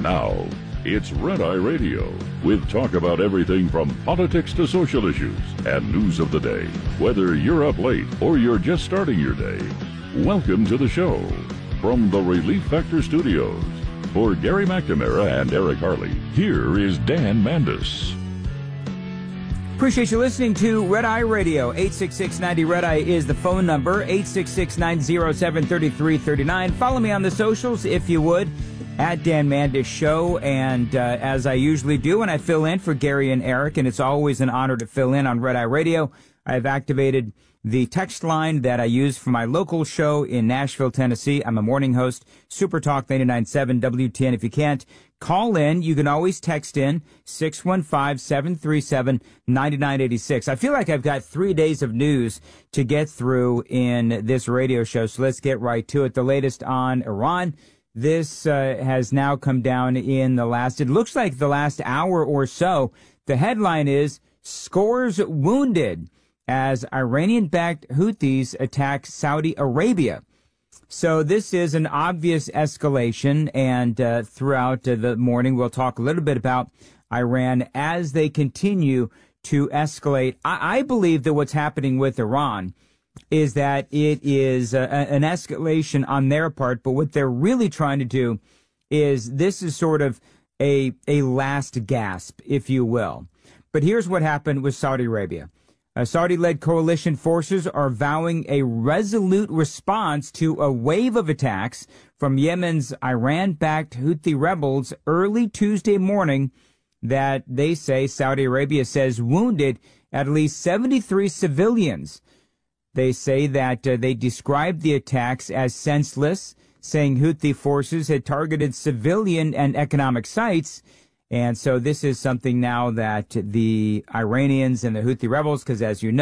Now, it's Red Eye Radio, with talk about everything from politics to social issues and news of the day. Whether you're up late or you're just starting your day, welcome to the show. From the Relief Factor Studios, for Gary McNamara and Eric Harley, here is Dan Mandis. Appreciate you listening to Red Eye Radio. 866-90-RED-EYE is the phone number, 866-907-3339. Follow me on the socials, if you would, at Dan Mandis Show. And as I usually do when I fill in for Gary and Eric, and it's always an honor to fill in on Red Eye Radio, I've activated the text line that I use for my local show in Nashville, Tennessee. I'm a morning host, Super Talk 99.7 WTN. If you can't call in, you can always text in 615-737-9986. I feel like I've got 3 days of news to get through in this radio show, so let's get right to it. The latest on Iran. This has now come down in it looks like the last hour or so. The headline is, scores wounded as Iranian-backed Houthis attack Saudi Arabia. So this is an obvious escalation, and throughout the morning we'll talk a little bit about Iran as they continue to escalate. I believe that what's happening with Iran is that it is an escalation on their part, but what they're really trying to do is this is sort of a last gasp, if you will. But here's what happened with Saudi Arabia. Saudi-led coalition forces are vowing a resolute response to a wave of attacks from Yemen's Iran-backed Houthi rebels early Tuesday morning that they say, Saudi Arabia says, wounded at least 73 civilians. They say that they described the attacks as senseless, saying Houthi forces had targeted civilian and economic sites. And so this is something now that the Iranians and the Houthi rebels, because as you know,